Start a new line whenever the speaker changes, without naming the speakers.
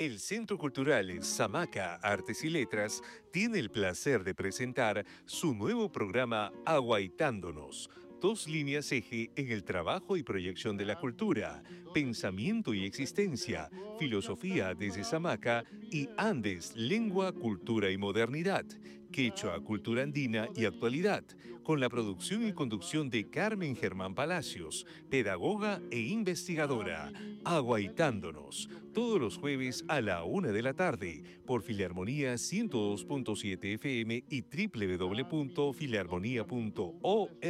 El Centro Cultural Samaca Artes y Letras tiene el placer de presentar su nuevo programa Aguaitándonos. Dos líneas eje en el trabajo y proyección de la cultura, pensamiento y existencia, filosofía desde Samaca y Andes, lengua, cultura y modernidad, quechua, cultura andina y actualidad, con la producción y conducción de Carmen Germán Palacios, pedagoga e investigadora. Aguaitándonos, todos los jueves a la 1 de la tarde, por Filarmonía 102.7 FM y www.filarmonía.org.